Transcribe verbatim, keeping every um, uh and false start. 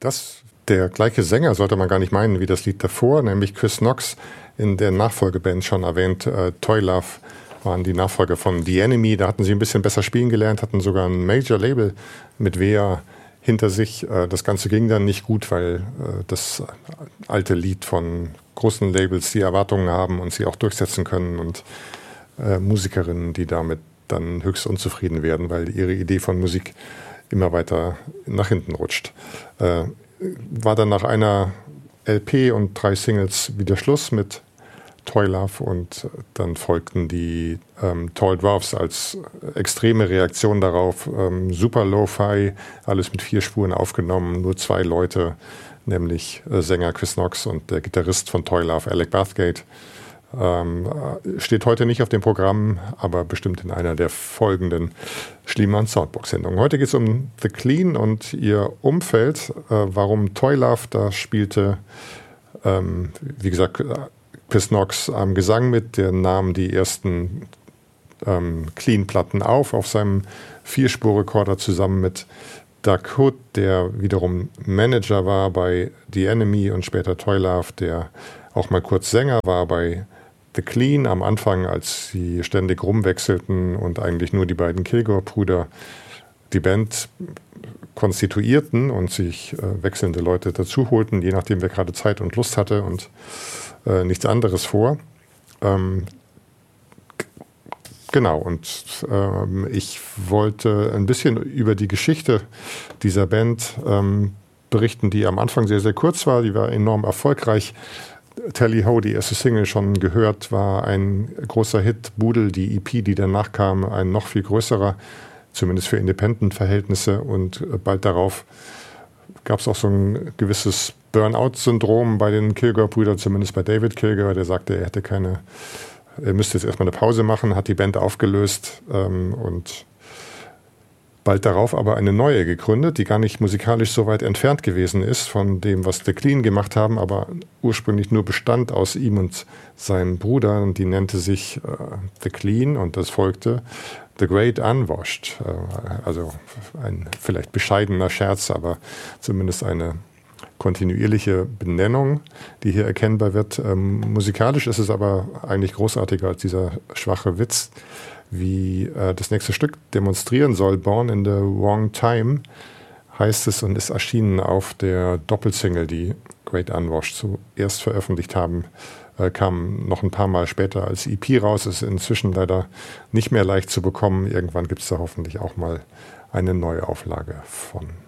Das, der gleiche Sänger sollte man gar nicht meinen wie das Lied davor, nämlich Chris Knox, in der Nachfolgeband schon erwähnt. Äh, Toy Love waren die Nachfolger von The Enemy. Da hatten sie ein bisschen besser spielen gelernt, hatten sogar ein Major-Label mit Wea hinter sich. Äh, das Ganze ging dann nicht gut, weil äh, das alte Lied von großen Labels die Erwartungen haben und sie auch durchsetzen können und äh, Musikerinnen, die damit dann höchst unzufrieden werden, weil ihre Idee von Musik immer weiter nach hinten rutscht. Äh, war dann nach einer L P und drei Singles wieder Schluss mit Toy Love und dann folgten die ähm, Tall Dwarfs als extreme Reaktion darauf. Ähm, super Lo-Fi, alles mit vier Spuren aufgenommen, nur zwei Leute, nämlich äh, Sänger Chris Knox und der Gitarrist von Toy Love, Alec Bathgate. Ähm, steht heute nicht auf dem Programm, aber bestimmt in einer der folgenden Schliemann Soundbox-Sendungen. Heute geht es um The Clean und ihr Umfeld. Äh, warum Toy Love da spielte, ähm, wie gesagt, Chris Knox am Gesang mit, der nahm die ersten ähm, Clean-Platten auf, auf seinem Vierspur-Rekorder zusammen mit Doug Hood, der wiederum Manager war bei The Enemy und später Toy Love, der auch mal kurz Sänger war bei The Clean am Anfang, als sie ständig rumwechselten und eigentlich nur die beiden Kilgore-Brüder die Band konstituierten und sich äh, wechselnde Leute dazu holten, je nachdem, wer gerade Zeit und Lust hatte und äh, nichts anderes vor. Ähm, g- genau, und ähm, ich wollte ein bisschen über die Geschichte dieser Band ähm, berichten, die am Anfang sehr, sehr kurz war. Die war enorm erfolgreich. Tally Ho, die erste Single, schon gehört, war ein großer Hit. Boodle, die E P, die danach kam, ein noch viel größerer, zumindest für Independent-Verhältnisse. Und bald darauf gab es auch so ein gewisses Burnout-Syndrom bei den Kilgore-Brüdern, zumindest bei David Kilgore, der sagte, er hätte keine, er müsste jetzt erstmal eine Pause machen, hat die Band aufgelöst ähm, und bald darauf aber eine neue gegründet, die gar nicht musikalisch so weit entfernt gewesen ist von dem, was The Clean gemacht haben, aber ursprünglich nur bestand aus ihm und seinem Bruder. Und die nannte sich äh, The Clean und das folgte The Great Unwashed. Äh, also ein vielleicht bescheidener Scherz, aber zumindest eine kontinuierliche Benennung, die hier erkennbar wird. Ähm, musikalisch ist es aber eigentlich großartiger als dieser schwache Witz, wie äh, das nächste Stück demonstrieren soll. Born in the Wrong Time heißt es und ist erschienen auf der Doppelsingle, die Great Unwashed zuerst veröffentlicht haben. Äh, kam noch ein paar Mal später als E P raus, ist inzwischen leider nicht mehr leicht zu bekommen. Irgendwann gibt es da hoffentlich auch mal eine Neuauflage von.